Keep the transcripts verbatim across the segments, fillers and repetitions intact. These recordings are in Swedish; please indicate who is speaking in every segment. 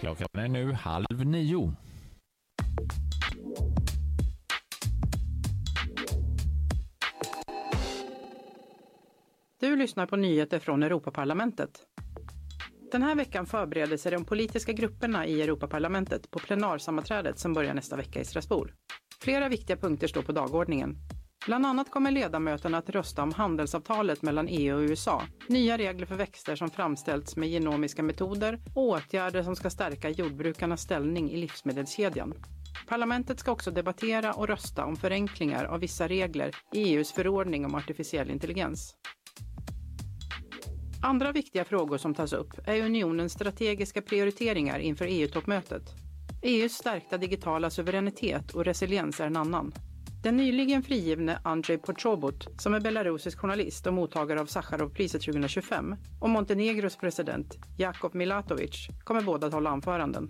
Speaker 1: Klockan är nu halv nio.
Speaker 2: Du lyssnar på nyheter från Europaparlamentet. Den här veckan förbereder sig de politiska grupperna i Europaparlamentet på plenarsammanträdet som börjar nästa vecka i Strasbourg. Flera viktiga punkter står på dagordningen. Bland annat kommer ledamöterna att rösta om handelsavtalet mellan E U och U S A, nya regler för växter som framställts med genomiska metoder och åtgärder som ska stärka jordbrukarnas ställning i livsmedelskedjan. Parlamentet ska också debattera och rösta om förenklingar av vissa regler i E U:s förordning om artificiell intelligens. Andra viktiga frågor som tas upp är unionens strategiska prioriteringar inför E U-toppmötet. E U:s stärkta digitala suveränitet och resiliens är en annan. Den nyligen frigivne Andrej Pochobut, som är belarusisk journalist och mottagare av Sakharovpriset tjugohundratjugofem, och Montenegros president Jakov Milatovic kommer båda att hålla anföranden.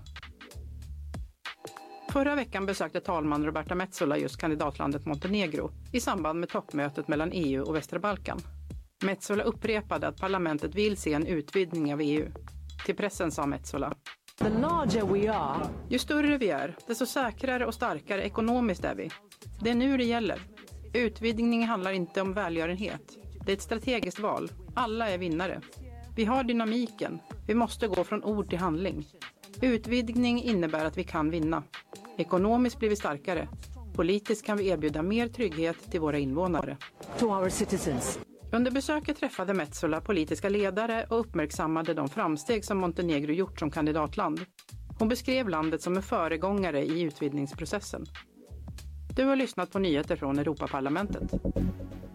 Speaker 2: Förra veckan besökte talman Roberta Metsola just kandidatlandet Montenegro i samband med toppmötet mellan E U och Västra Balkan. Metsola upprepade att parlamentet vill se en utvidgning av E U. Till pressen sa Metsola:
Speaker 3: The larger we are.
Speaker 2: Ju större vi är, desto säkrare och starkare ekonomiskt är vi. Det är nu det gäller. Utvidgning handlar inte om välgörenhet. Det är ett strategiskt val. Alla är vinnare. Vi har dynamiken. Vi måste gå från ord till handling. Utvidgning innebär att vi kan vinna. Ekonomiskt blir vi starkare. Politiskt kan vi erbjuda mer trygghet till våra invånare.
Speaker 3: To our citizens.
Speaker 2: Under besöket träffade Metsola politiska ledare och uppmärksammade de framsteg som Montenegro gjort som kandidatland. Hon beskrev landet som en föregångare i utvidgningsprocessen. Du har lyssnat på nyheter från Europaparlamentet.